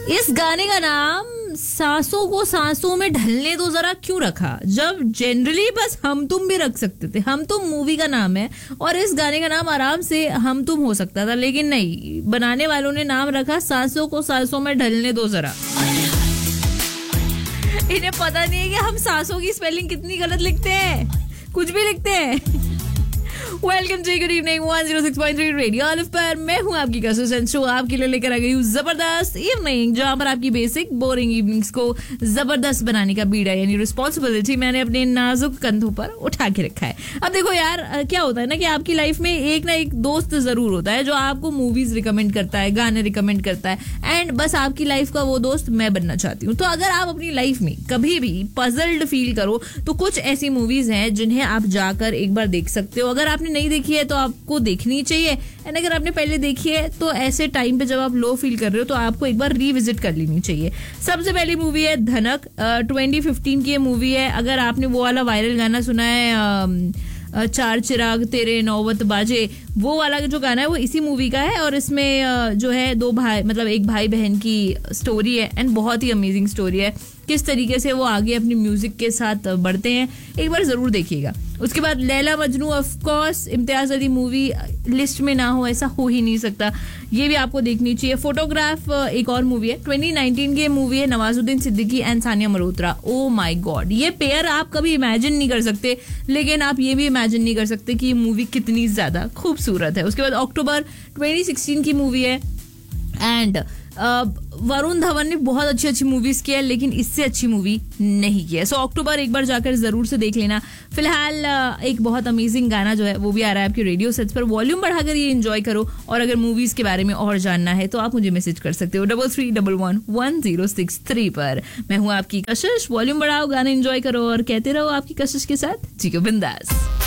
इस गाने का नाम सांसों को सांसों में ढलने दो जरा क्यों रखा, जब जनरली बस हम तुम भी रख सकते थे। हम तुम मूवी का नाम है और इस गाने का नाम आराम से हम तुम हो सकता था, लेकिन नहीं, बनाने वालों ने नाम रखा सांसों को सांसों में ढलने दो जरा। इन्हें पता नहीं है कि हम सांसों की स्पेलिंग कितनी गलत लिखते हैं, कुछ भी लिखते हैं। Welcome to good evening 106.3 radio olive पर मैं हूं आपकी कसम शो आपके लिए लेकर आ गई हूं जबरदस्त इवनिंग, जहां पर आपकी बेसिक बोरिंग इवनिंग्स को जबरदस्त बनाने का बीड़ा यानी रिस्पॉन्सिबिलिटी मैंने अपने नाजुक कंधों पर उठा के रखा है। अब देखो यार, क्या होता है ना कि आपकी लाइफ में एक ना एक दोस्त जरूर होता है जो आपको मूवीज रिकमेंड करता है, गाने रिकमेंड करता है, एंड बस आपकी लाइफ का वो दोस्त मैं बनना चाहती हूँ। तो अगर आप अपनी लाइफ में कभी भी पजल्ड फील करो तो कुछ ऐसी मूवीज हैं जिन्हें आप जाकर एक बार देख सकते हो। अगर आपने नहीं देखी है तो आपको देखनी चाहिए, एंड अगर आपने पहले देखी है तो ऐसे टाइम पे जब आप लो फील कर रहे हो तो आपको एक बार रिविजिट कर लेनी चाहिए। सबसे पहली मूवी है धनक, 2015 की ये मूवी है। अगर आपने वो वाला वायरल गाना सुना है चार चिराग तेरे नौबत बाजे, वो वाला जो गाना है वो इसी मूवी का है। और इसमें जो है दो भाई, मतलब एक भाई बहन की स्टोरी है, एंड बहुत ही अमेजिंग स्टोरी है। किस तरीके से वो आगे अपनी म्यूजिक के साथ बढ़ते हैं, एक बार जरूर देखिएगा। उसके बाद Laila Majnu, of course Imtiaz Ali movie list में ना हो ऐसा हो ही नहीं सकता, ये भी आपको देखनी चाहिए। फोटोग्राफ एक और मूवी है, 2019 की मूवी है, Nawazuddin Siddiqui and Sania Malhotra. Oh my God, ये पेयर आप कभी इमेजिन नहीं कर सकते, लेकिन आप ये भी इमेजिन नहीं कर सकते कि ये मूवी कितनी ज्यादा खूबसूरत है। उसके बाद अक्टूबर 2016 की मूवी है, एंड वरुण धवन ने बहुत अच्छी अच्छी मूवीज की है लेकिन इससे अच्छी मूवी नहीं की है। सो अक्टूबर एक बार जाकर जरूर से देख लेना। फिलहाल एक बहुत अमेजिंग गाना जो है वो भी आ रहा है आपके रेडियो सेट्स पर, वॉल्यूम बढ़ाकर ये एंजॉय करो। और अगर मूवीज के बारे में और जानना है तो आप मुझे मैसेज कर सकते हो 33111063 पर। मैं हूँ आपकी कशिश, वॉल्यूम बढ़ाओ, गाना एंजॉय करो और कहते रहो आपकी कशिश के साथ, जी को बिंदास।